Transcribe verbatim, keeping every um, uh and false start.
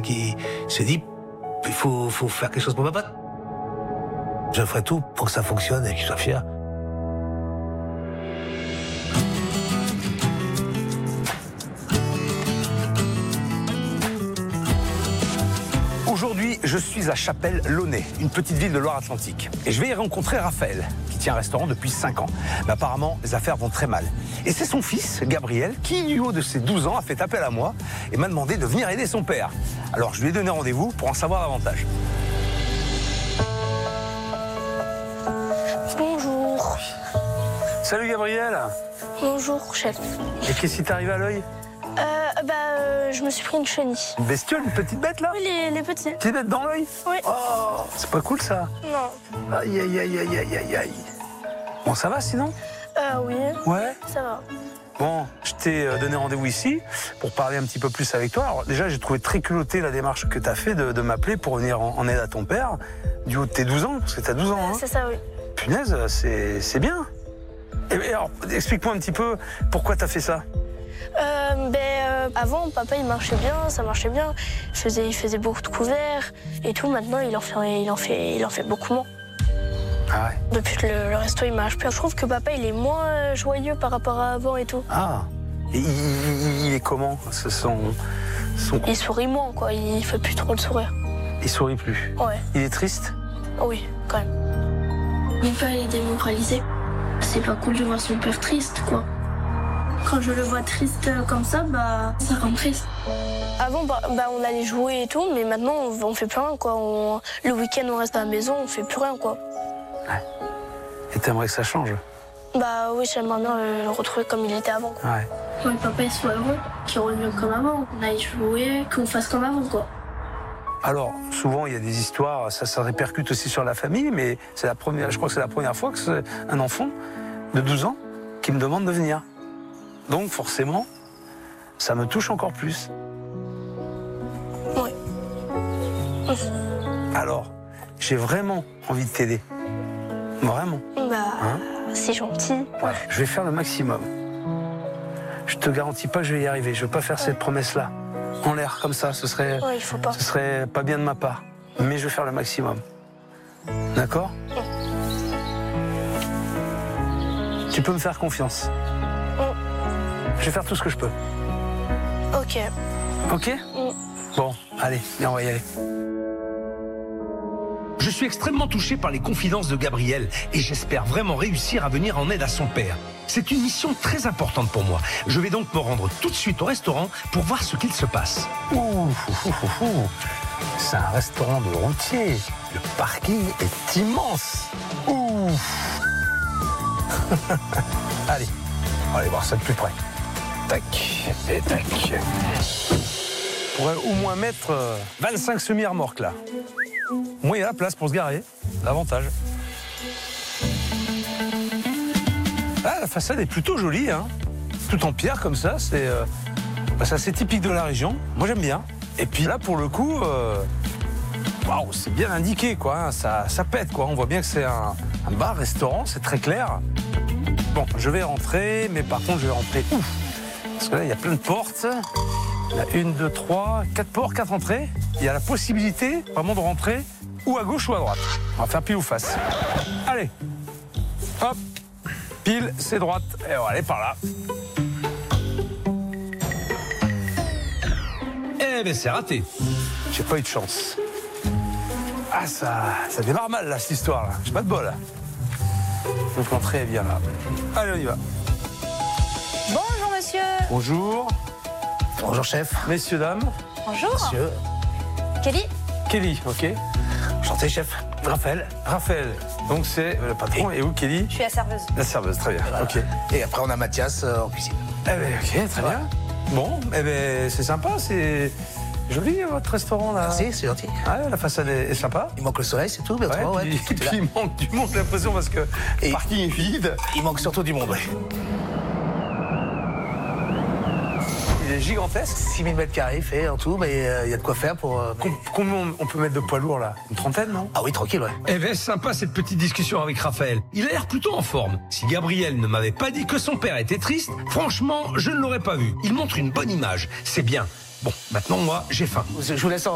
qui se dit, il faut, faut faire quelque chose pour papa. Je ferai tout pour que ça fonctionne et qu'il soit fier. Aujourd'hui, je suis à Chapelle-Launay, une petite ville de Loire-Atlantique. Et je vais y rencontrer Raphaël, qui tient un restaurant depuis cinq ans. Mais apparemment, les affaires vont très mal. Et c'est son fils, Gabriel, qui, du haut de ses douze ans, a fait appel à moi et m'a demandé de venir aider son père. Alors, je lui ai donné rendez-vous pour en savoir davantage. Bonjour. Salut Gabriel. Bonjour, chef. Et qu'est-ce qui t'est arrivé à l'œil? Euh, bah, euh, je me suis pris une chenille. Une bestiole, une petite bête là? Oui, les, les petits. Petite bête dans l'œil? Oui. Oh, c'est pas cool ça? Non. Aïe, aïe, aïe, aïe, aïe, aïe, aïe. Bon, ça va sinon? Euh, oui. Ouais. Ça va. Bon, je t'ai donné rendez-vous ici pour parler un petit peu plus avec toi. Alors déjà, j'ai trouvé très culotté la démarche que tu as fait de, de m'appeler pour venir en, en aide à ton père, du haut de tes douze ans, parce que tu as douze ans. Hein. C'est ça, oui. Punaise, c'est bien. Et, et alors, explique-moi un petit peu pourquoi tu as fait ça. Euh, ben, euh, avant, papa, il marchait bien, ça marchait bien. Il faisait, il faisait beaucoup de couverts et tout. Maintenant, il en fait, il en fait, il en fait beaucoup moins. Ah ouais. Depuis que le, le resto, il marche plus. Je trouve que papa, il est moins joyeux par rapport à avant et tout. Ah. Et il, il, il est comment ce son, son... Il sourit moins, quoi. Il fait plus trop le sourire. Il sourit plus. Ouais. Il est triste? Oui, quand même. Mon père, il est démoralisé. C'est pas cool de voir son père triste, quoi. Quand je le vois triste comme ça, bah, ça rend triste. Avant, bah, bah, on allait jouer et tout, mais maintenant, on, on fait plus rien, quoi. On, le week-end, on reste à la maison, on fait plus rien, quoi. Ouais. Et t'aimerais que ça change? Bah oui, j'aimerais bien le, le retrouver comme il était avant. Ouais. Que papa il soit heureux, qu'il revienne comme avant, qu'on aille jouer, qu'on fasse comme avant, quoi. Alors, souvent, il y a des histoires, ça, ça répercute aussi sur la famille, mais c'est la première, je crois que c'est la première fois que c'est un enfant de douze ans qui me demande de venir. Donc, forcément, ça me touche encore plus. Oui. Alors, j'ai vraiment envie de t'aider. Vraiment. Bah, Hein? c'est gentil. Ouais, je vais faire le maximum. Je te garantis pas que je vais y arriver. Je veux pas faire cette promesse-là en l'air comme ça. Ce serait, Ouais, il faut pas. ce serait pas bien de ma part. Mais je vais faire le maximum. D'accord? Ouais. Tu peux me faire confiance. Ouais. Je vais faire tout ce que je peux. Ok. Ok? Ouais. Bon, allez, viens, on va y aller. Je suis extrêmement touché par les confidences de Gabriel et j'espère vraiment réussir à venir en aide à son père. C'est une mission très importante pour moi. Je vais donc me rendre tout de suite au restaurant pour voir ce qu'il se passe. Ouh, ouh, ouh, ouh. C'est un restaurant de routier. Le parking est immense. Ouh. Allez, on va aller voir ça de plus près. Tac, et tac. On pourrait au moins mettre euh, vingt-cinq semi-remorques là. Au moins, il y a la place pour se garer. L'avantage. Ah, la façade est plutôt jolie, hein. Tout en pierre comme ça, c'est euh, bah, c'est assez typique de la région. Moi, j'aime bien. Et puis là, pour le coup, euh, waouh, c'est bien indiqué, quoi. Hein. Ça, ça pète, quoi. On voit bien que c'est un, un bar-restaurant, c'est très clair. Bon, je vais rentrer, mais par contre, je vais rentrer où? Parce que là, il y a plein de portes. Il y a une, deux, trois, quatre portes, quatre entrées. Il y a la possibilité vraiment de rentrer ou à gauche ou à droite. On va faire pile ou face. Allez, hop, pile, c'est droite. Et on va aller par là. Eh ben c'est raté. J'ai pas eu de chance. Ah, ça, ça démarre mal, là, cette histoire-là. J'ai pas de bol, là. Donc l'entrée est bien là. Allez, on y va. Bonjour monsieur. Bonjour. Bonjour chef. Messieurs, dames. Bonjour. Monsieur. Kelly. Kelly, ok. Enchanté chef. Raphaël. Raphaël. Donc c'est le patron. Et où, Kelly? Je suis la serveuse. La serveuse, très bien. Voilà. Ok. Et après on a Mathias euh, en cuisine. Eh ben, ok, très Ouais. bien. Bon, eh ben, c'est sympa, c'est joli votre restaurant là. Merci, c'est gentil. Ouais, la façade est, est sympa. Il manque le soleil, c'est tout, mais Ouais, autrement, ouais, puis, tout est puis là. il manque du monde, j'ai l'impression, parce que Et- le parking est vide. Il manque surtout du monde, ouais. Il est gigantesque. six mille mètres carrés fait en tout, mais il euh, y a de quoi faire pour... euh, Com- Combien on- on peut mettre de poids lourd là? Une trentaine, non? Ah oui, tranquille, ouais. Eh ben, sympa cette petite discussion avec Raphaël. Il a l'air plutôt en forme. Si Gabriel ne m'avait pas dit que son père était triste, franchement, je ne l'aurais pas vu. Il montre une bonne image. C'est bien. Bon, maintenant, moi, j'ai faim. Je vous laisse en...